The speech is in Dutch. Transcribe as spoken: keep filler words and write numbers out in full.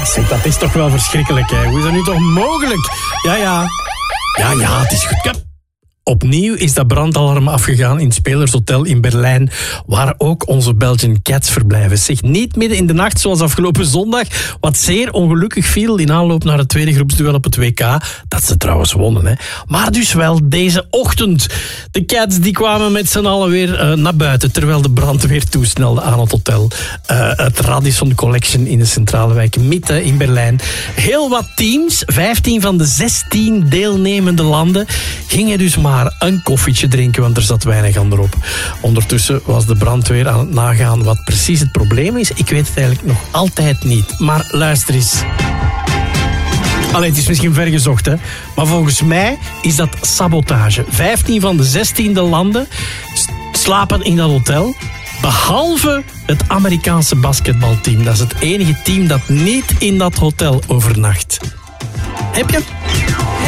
Zeg, dat is toch wel verschrikkelijk, hè? Hoe is dat nu toch mogelijk? Ja, ja. Ja, ja, het is goed. Opnieuw is dat brandalarm afgegaan in het Spelershotel in Berlijn, waar ook onze Belgian Cats verblijven. Zeg, niet midden in de nacht zoals afgelopen zondag, wat zeer ongelukkig viel in aanloop naar het tweede groepsduel op het W K, dat ze trouwens wonnen. Hè. Maar dus wel deze ochtend. De Cats die kwamen met z'n allen weer uh, naar buiten, terwijl de brandweer toesnelde aan het hotel. Uh, het Radisson Collection in de centrale wijk Mitte in Berlijn. Heel wat teams, vijftien van de zestien deelnemende landen, gingen dus maar een koffietje drinken, want er zat weinig aan erop. Ondertussen was de brandweer aan het nagaan wat precies het probleem is. Ik weet het eigenlijk nog altijd niet. Maar luister eens. Allee, het is misschien vergezocht, hè. Maar volgens mij is dat sabotage. vijftien van de zestiende landen slapen in dat hotel. Behalve het Amerikaanse basketbalteam. Dat is het enige team dat niet in dat hotel overnacht. Heb je?